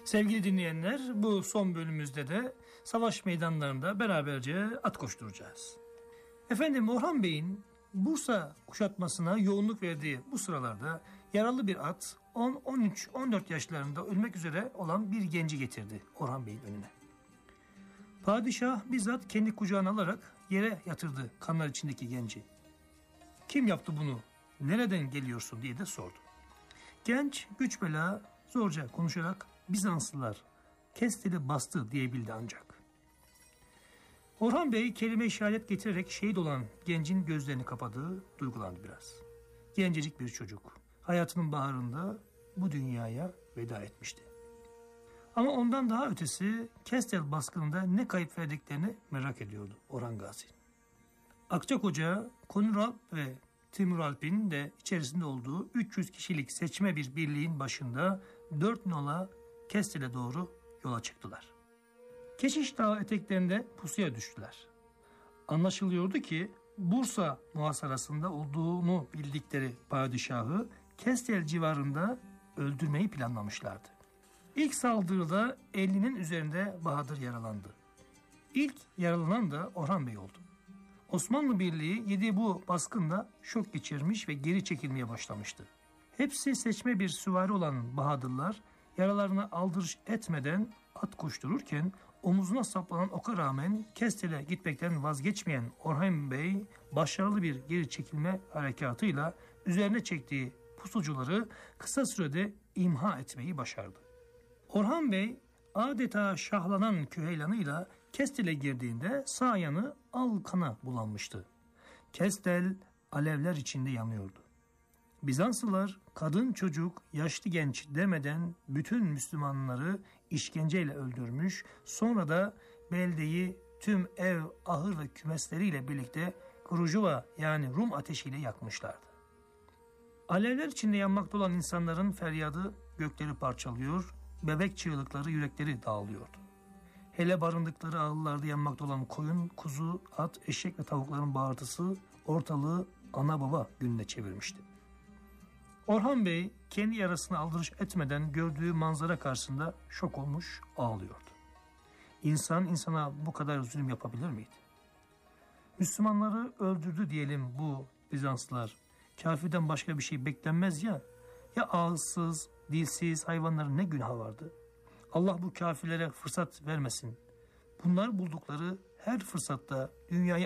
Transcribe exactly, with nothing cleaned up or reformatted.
Sevgili dinleyenler, bu son bölümümüzde de savaş meydanlarında beraberce at koşturacağız. Efendim, Orhan Bey'in Bursa kuşatmasına yoğunluk verdiği bu sıralarda yaralı bir at on, on üç, on dört yaşlarında ölmek üzere olan bir genci getirdi Orhan Bey'in önüne. Padişah bizzat kendi kucağına alarak yere yatırdı kanlar içindeki genci. Kim yaptı bunu, nereden geliyorsun diye de sordu. Genç güç bela zorca konuşarak Bizanslılar Kestel'i bastı diyebildi ancak. Orhan Bey kelime-i şehadet getirerek şehit olan gencin gözlerini kapadı, duygulandı biraz. Gencecik bir çocuk hayatının baharında bu dünyaya veda etmişti. Ama ondan daha ötesi Kestel baskınında ne kayıp verdiklerini merak ediyordu Orhan Gazi. Akçakoca, Konuralp ve Timuralp'in de içerisinde olduğu üç yüz kişilik seçme bir birliğin başında dört nola Kestel'e doğru yola çıktılar. Keşiş Dağı eteklerinde pusuya düştüler. Anlaşılıyordu ki Bursa muhasarasında olduğunu bildikleri padişahı Kestel civarında öldürmeyi planlamışlardı. İlk saldırıda ellinin üzerinde Bahadır yaralandı. İlk yaralanan da Orhan Bey oldu. Osmanlı Birliği yediği bu baskında şok geçirmiş ve geri çekilmeye başlamıştı. Hepsi seçme bir süvari olan Bahadırlar yaralarına aldırış etmeden at koştururken omuzuna saplanan oka rağmen Kestel'e gitmekten vazgeçmeyen Orhan Bey başarılı bir geri çekilme harekatıyla üzerine çektiği pusucuları kısa sürede imha etmeyi başardı. Orhan Bey adeta şahlanan küheylanıyla Kestel'e girdiğinde sağ yanı al kana bulanmıştı. Kestel alevler içinde yanıyordu. Bizanslılar kadın çocuk yaşlı genç demeden bütün Müslümanları işkenceyle öldürmüş, sonra da beldeyi tüm ev, ahır ve kümesleriyle birlikte Kurucuva yani Rum ateşiyle yakmışlardı. Alevler içinde yanmakta olan insanların feryadı gökleri parçalıyor, bebek çığlıkları yürekleri dağılıyordu. Hele barındıkları ağıllarda yanmakta olan koyun, kuzu, at, eşek ve tavukların bağırtısı ortalığı ana baba gününe çevirmişti. Orhan Bey kendi yarasına aldırış etmeden gördüğü manzara karşısında şok olmuş ağlıyordu. İnsan insana bu kadar zulüm yapabilir miydi? Müslümanları öldürdü diyelim bu Bizanslılar. Kafirden başka bir şey beklenmez ya. Ya ağızsız, dilsiz hayvanların ne günahı vardı? Allah bu kafirlere fırsat vermesin. Bunlar buldukları her fırsatta dünyayı